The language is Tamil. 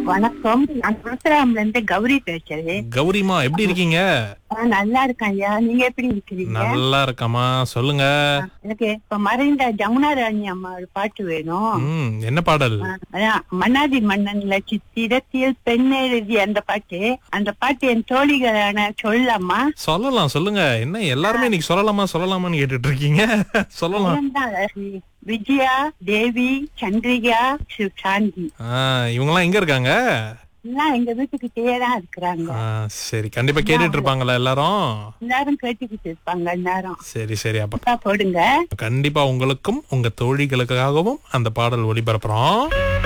வணக்கம். நான் புரசராம்ல இருந்து கௌரி பேசுறேன். கௌரிமா எப்படி இருக்கீங்க? நல்லா இருக்கேன் ஐயா. நீங்க எப்படி இருக்கிறீங்க? நல்லா இருக்கமா, சொல்லுங்க. எனக்கு இப்ப மறைந்த ஜமுனா ராணி அம்மா ஒரு பாட்டு வேணும். என்ன பாடல்? அதான் மன்னாதி மன்னன்ல சித்திரத்தில் பெண் எழுதி அந்த பாட்டு. அந்த பாட்டு என் தோழிகளான சொல்லலாமா? சொல்லலாம், சொல்லுங்க. என்ன எல்லாருமே இன்னைக்கு சொல்லலாமான்னு கேட்டுட்டு இருக்கீங்க? சொல்லலாம். விஜயா, தேவி, சந்திரிகா, சாந்தி இவங்கெல்லாம் எங்க இருக்காங்க? எல்லாம் எங்க வீட்டுக்கிட்டே தான் இருக்கிறாங்க. சரி, கண்டிப்பா கேட்டுட்டு இருப்பாங்களா எல்லாரும்? எல்லாரும் கேட்டுக்கிட்டு இருப்பாங்க எல்லாரும். சரி அப்ப போடுங்க. கண்டிப்பா உங்களுக்கும் உங்க தோழிகளுக்காகவும் அந்த பாடல் ஒளிபரப்புறோம்.